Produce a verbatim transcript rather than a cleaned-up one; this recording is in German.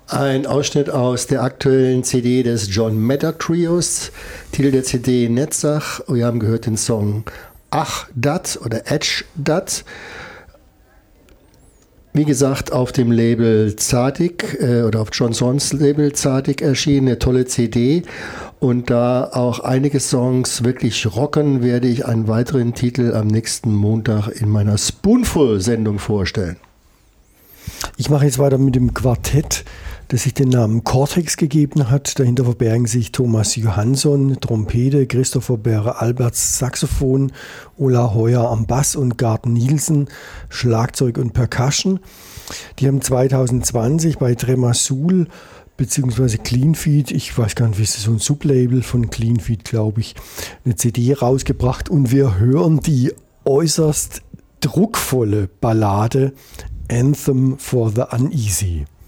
Ein Ausschnitt aus der aktuellen C D des John Matter Trios. Titel der C D Netzach. Wir haben gehört den Song Ach Dat oder Edge Dat. Wie gesagt, auf dem Label Tzadik äh, oder auf John Sons Label Tzadik erschienen, eine tolle C D. Und da auch einige Songs wirklich rocken, werde ich einen weiteren Titel am nächsten Montag in meiner Spoonful-Sendung vorstellen. Ich mache jetzt weiter mit dem Quartett, das sich den Namen Cortex gegeben hat. Dahinter verbergen sich Thomas Johansson, Trompete, Christopher Bäre-Alberts, Saxophon, Ola Heuer am Bass und Gart Nielsen, Schlagzeug und Percussion. Die haben zwanzig zwanzig bei Tremasul bzw. Cleanfeed, ich weiß gar nicht, wie ist das, so ein Sublabel von Cleanfeed, glaube ich, eine C D rausgebracht und wir hören die äußerst druckvolle Ballade Anthem for the Uneasy.